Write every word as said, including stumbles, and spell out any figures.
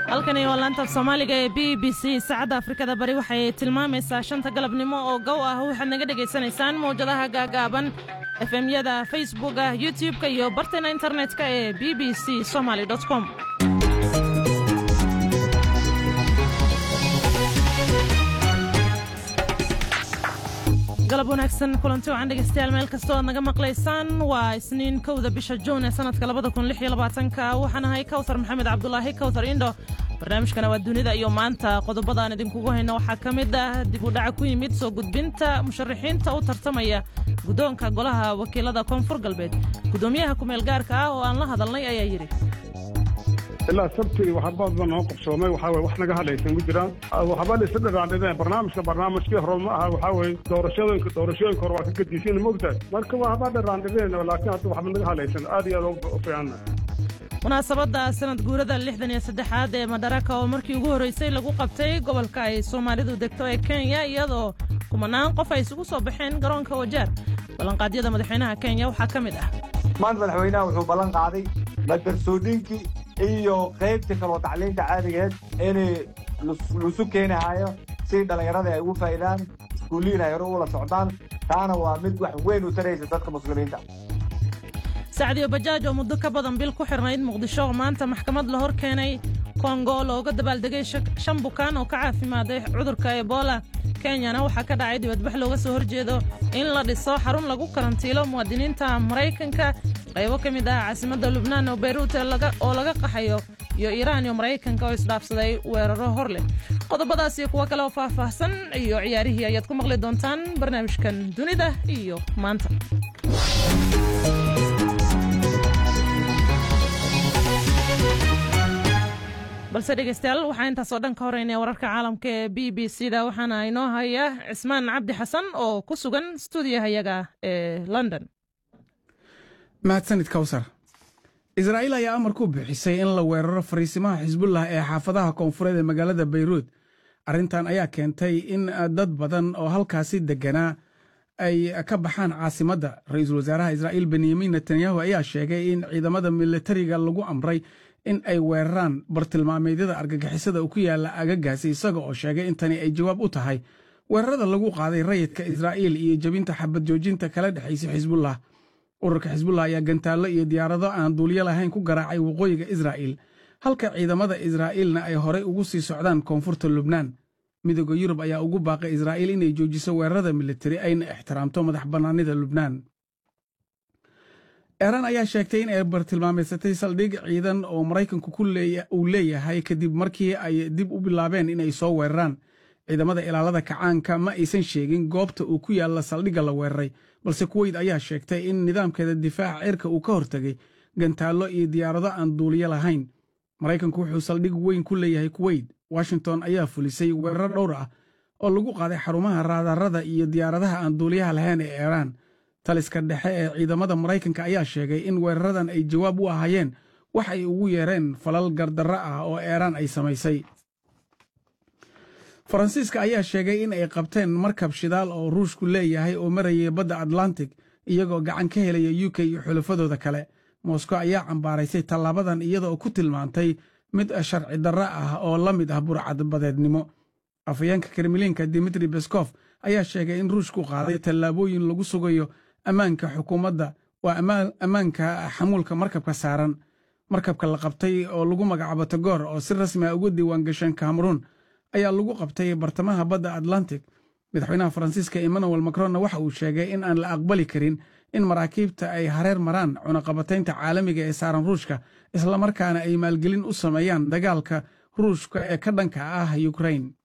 halkani waa laanta Soomaaliga ee B B C saacada Afrikada bari waxay tilmaamaysaa shanta galabnimo oo gow ah waxaad naga dhageysanaysaan mowjadaha gaagaaban F M-yada Facebook, YouTube-ka iyo bartana internet-ka ee b b c somali dot com. galab wanaagsan kulanti waxaan dhegeystayaal meel kasta oo naga maqlaysaan waa isniin kowda bisha Juun ee sanadka laba kun lix iyo labaatan waxaan ahay Kawthar Maxamed Cabdullaahi Kawthar Indo. barnaamijkana waa dunida iyo maanta qodobadaan idinkugu hayno waxaa ka mid ah dib u dhac ku yimid soo gudbinta musharaxiinta u tartamaya gudoonka golaha wakiilada Koonfur Galbeed. gudoomiyaha ku meel gaarka ah oo aan la hadalnay ayaa yiri ilaa sabti waxa badan oo qabsoomay waxa way wax naga hadlaysan ku jiraan waxa baa la saddex raadeen barnaamijka barnaamijkii hore ma aha waxa way doorashooyinka doorashooyinka hore waa ka gadisan moogtahay marka waxa baa raadeen laakiin hadda waxa naga hadlaysan aad iyo aad u fiican munaasabada sanad guurada lixdan iyo saddex ee Madaraka oo markii ugu horeysay lagu qabtay gobolka ay Soomaalidu degto ee Kenya iyadoo kumanaan qof ay isugu soo baxeen garoonka Wajeer. ballanqaadyada madaxweynaha Kenya waxaa ka mid ah maanta madaxweynaha wuxuu ballan qaaday madarsoodinkii iyo qaybta kale oo tacliinta caadigeed inay lusu keenayo si dhalinyarada ay ugu faa'iidaan iskuuliin ay ugu la socdaan taana waa mid wax weyn u taraysa dadka muslimiinta. Saacadiyo Bajaaj oo muddo ka badan bil ku xirnayd Muqdisho maanta maxkamad la hor keenay Kongo looga dabaaldegay shan bukaan oo ka caafimaaday cudurka Ebola. Kenyana waxaa ka dhacay dibadbax looga soo horjeedo in la dhiso xarun lagu karantiilo muwaadiniinta Mareykanka qaybo ka mid ah caasimadda Lubnaan oo Beirut oo laga qaxayo iyo Iran iyo Mareykanka oo isdhaafsaday weeraro hor leh. qodobadaas iyo kuwa kale oo faahfaahsan iyo ciyaarihii ayaad ku maqli doontaan barnaamijkan dunida iyo maanta. balse dhegeystayaal waxaan intaas oo dhan ka horeynaa wararka caalamka ee B B C-da waxaana inoo haya Cismaan Cabdi Xasan oo ku sugan stuudiyahayaga ee London. mahadsanid Kawthar. Israa'iil ayaa amar ku bixisay in la weeraro fariisimaha Xisbullah ee xaafadaha koonfureed ee magaalada Beirut. arrintan ayaa keentay in dad badan oo halkaasi deganaa ay ka baxaan caasimadda. ra'iisul wasaaraha Israa'iil Benjamin Netanyahu ayaa sheegay in ciidamada militariga lagu amray in ay weeraraan bartilmaameedyada argagixisada ku yaala agagaasi isaga oo sheegay in tani ay jawaab u tahay weerarada lagu qaaday rayidka Israa'iil iyo jabinta xabad joojinta kala dhaxaysa Xisbullah. ururka Xisbullah ayaa gantaallo iyo diyaarado aan duuliye lahayn ku garaacay waqooyiga Israa'iil halka ciidamada Israa'iilna ay horey ugu sii socdaan koonfurta Lubnaan. midowga Yurub ayaa ugu baaqay Israa'iil inay joojiso weerarada militari ayna ixtiraamto madax bannaanida Lubnaan. Iran ayaa sheegtay in ay bartilmaameedsatay saldhig ciidan oo Mareykanku uu leeyahay kadib markii ay dib u bilaabeen in ay soo weeraraan. ciidamada ilaalada kacaanka ma aysan sheegin goobta uu ku yaalla saldhigga la weeraray balse Kuwait ayaa sheegtay in nidaamkeeda difaaca cirka uu ka hortagay gantaallo iyo diyaarado aan duuliye lahayn. Mareykanku wuxuu saldhig weyn ku leeyahay Kuwait. Washington ayaa fulisay weerar dhowr ah oo lagu qaaday xarumaha raadarada iyo diyaaradaha aan duuliyaha lahayn ee Iran. taliska dhexe ee ciidamada Mareykanka ayaa sheegay in weeraradan ay jawaab u ahaayeen wax ay ugu yeereen falal gardarro ah oo Iran ay samaysay. Faransiiska ayaa sheegay in ay qabteen markab shidaal oo Ruushku leeyahay oo marayay badda Atlantic iyagoo gacan ka helaya U K iyo xulafadooda kale. Moscow ayaa cambaaraysay tallaabadan iyada oo ku tilmaantay mid sharci darro ah oo la mid ah burcad badeednimo. afayeenka Kremlinka Dmitry Peskov ayaa sheegay in Ruushku qaaday tallaabooyin lagu sugayo ammaanka xukuumadda waa ammaanka xamuulka markabka saaran. markabka la qabtay oo lagu magacaabo Tagor oo si rasmi ah ugu diiwaan gashan Cameroon ayaa lagu qabtay bartamaha badda Atlantic. madaxweynaha Faransiiska Emmanuel Macron waxa uu sheegay in aan la aqbali karin in maraakiibta ay hareer maraan cunaqabataynta caalamiga ee saaran Ruushka isla markaana ay maalgelin u sameeyaan dagaalka Ruushka ee ka dhanka ah Ukraine.